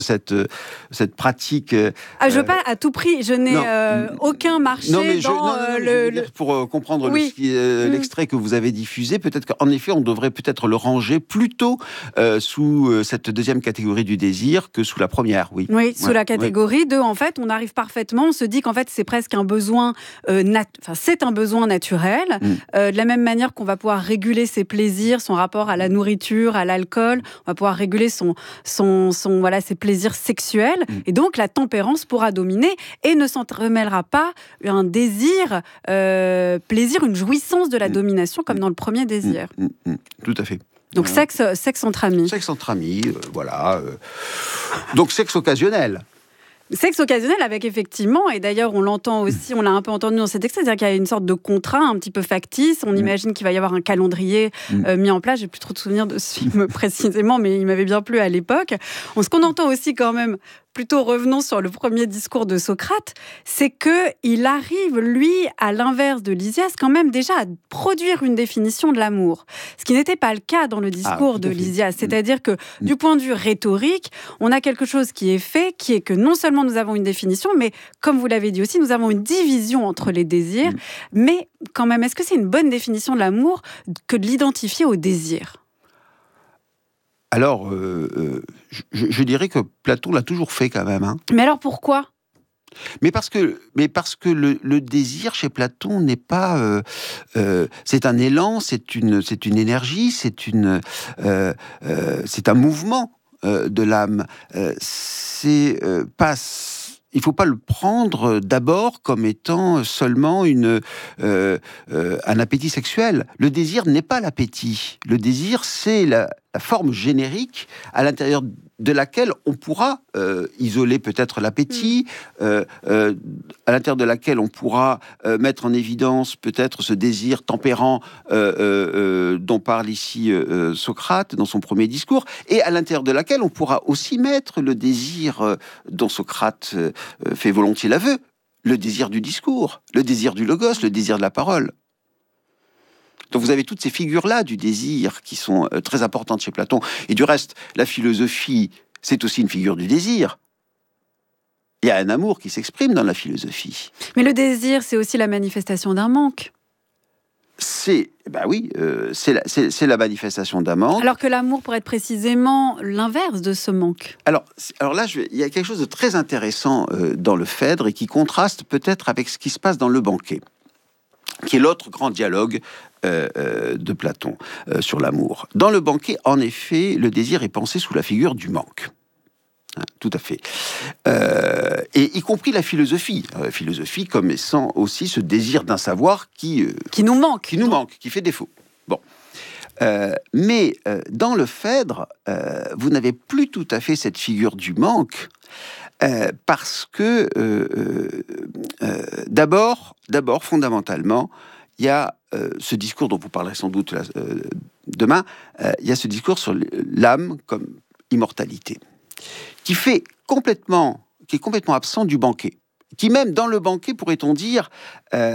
cette pratique. Je veux pas à tout prix. Je n'ai aucun marché pour comprendre l'extrait que vous avez diffusé, peut-être qu'en effet, on devrait peut-être le ranger plutôt sous cette deuxième catégorie du désir que sous la première. Oui, sous la catégorie de, en fait, on arrive parfaitement, on se dit qu'en fait, c'est presque un besoin, c'est un besoin naturel. De la même manière qu'on va pouvoir réguler ses plaisirs, son rapport à la nourriture, à l'alcool, on va pouvoir réguler ses plaisirs sexuels. Et donc, la tempérance pourra dominer et ne s'entremêlera pas un désir, plaisir, une jouissance de la domination comme dans le premier désir. Tout à fait. Donc, sexe entre amis. Sexe entre amis, voilà. Donc, sexe occasionnel. Sexe occasionnel avec effectivement, et d'ailleurs on l'entend aussi, on l'a un peu entendu dans cet extrait, c'est-à-dire qu'il y a une sorte de contrat un petit peu factice, on imagine qu'il va y avoir un calendrier mis en place, j'ai plus trop de souvenirs de ce film précisément, mais il m'avait bien plu à l'époque. Ce qu'on entend aussi quand même, plutôt revenons sur le premier discours de Socrate, c'est qu'il arrive, lui, à l'inverse de Lysias, quand même déjà à produire une définition de l'amour. Ce qui n'était pas le cas dans le discours de Lysias. C'est-à-dire que, du point de vue rhétorique, on a quelque chose qui est fait, qui est que non seulement nous avons une définition, mais comme vous l'avez dit aussi, nous avons une division entre les désirs. Mais quand même, est-ce que c'est une bonne définition de l'amour que de l'identifier au désir ? Alors, je dirais que Platon l'a toujours fait quand même. Mais alors pourquoi ? Mais parce que le désir chez Platon n'est pas... c'est un élan, c'est une énergie, c'est un mouvement de l'âme. Il ne faut pas le prendre d'abord comme étant seulement un appétit sexuel. Le désir n'est pas l'appétit. Le désir, c'est la forme générique à l'intérieur de laquelle on pourra isoler peut-être l'appétit, à l'intérieur de laquelle on pourra mettre en évidence peut-être ce désir tempérant dont parle ici Socrate dans son premier discours, et à l'intérieur de laquelle on pourra aussi mettre le désir dont Socrate fait volontiers l'aveu, le désir du discours, le désir du logos, le désir de la parole. Donc vous avez toutes ces figures-là du désir qui sont très importantes chez Platon. Et du reste, la philosophie, c'est aussi une figure du désir. Il y a un amour qui s'exprime dans la philosophie. Mais le désir, c'est aussi la manifestation d'un manque. C'est la manifestation d'un manque. Alors que l'amour pourrait être précisément l'inverse de ce manque. Alors là, il y a quelque chose de très intéressant dans le Phèdre et qui contraste peut-être avec ce qui se passe dans le Banquet, qui est l'autre grand dialogue de Platon sur l'amour. Dans le Banquet, en effet, le désir est pensé sous la figure du manque. Tout à fait. Et y compris la philosophie. La philosophie comme étant aussi ce désir d'un savoir qui nous manque, qui fait défaut. Bon. Mais dans le Phèdre, vous n'avez plus tout à fait cette figure du manque, parce que d'abord, fondamentalement, il y a ce discours dont vous parlerez sans doute demain, il y a ce discours sur l'âme comme immortalité, qui est complètement absent du Banquet, qui même dans le Banquet, pourrait-on dire, dans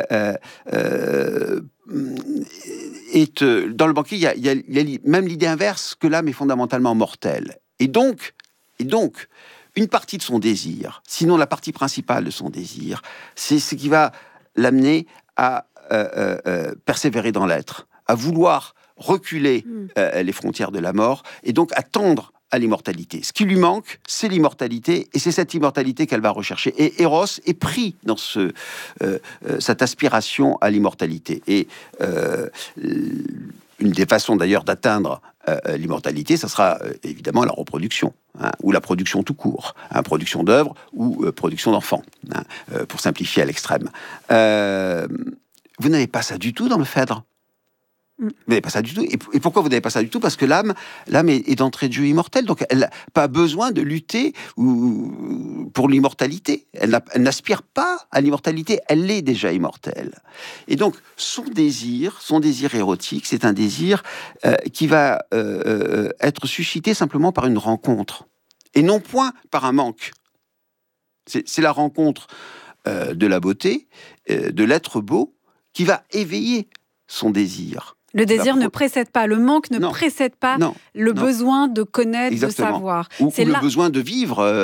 le Banquet, il y a même l'idée inverse que l'âme est fondamentalement mortelle. Et donc, une partie de son désir, sinon la partie principale de son désir, c'est ce qui va l'amener à persévérer dans l'être, à vouloir reculer les frontières de la mort, et donc à tendre à l'immortalité. Ce qui lui manque, c'est l'immortalité, et c'est cette immortalité qu'elle va rechercher. Et Eros est pris dans cette aspiration à l'immortalité. Et une des façons d'ailleurs d'atteindre l'immortalité, ça sera évidemment la reproduction, ou la production tout court, production d'œuvres ou production d'enfants, pour simplifier à l'extrême. Vous n'avez pas ça du tout dans le Phèdre. Vous n'avez pas ça du tout. Et pourquoi vous n'avez pas ça du tout ? Parce que l'âme est d'entrée de jeu immortelle, donc elle n'a pas besoin de lutter pour l'immortalité. Elle n'aspire pas à l'immortalité, elle est déjà immortelle. Et donc, son désir érotique, c'est un désir qui va être suscité simplement par une rencontre, et non point par un manque. C'est la rencontre de la beauté, de l'être beau, qui va éveiller son désir. Le désir ne précède pas, le manque ne précède pas le besoin de connaître, de savoir. Ou le besoin de vivre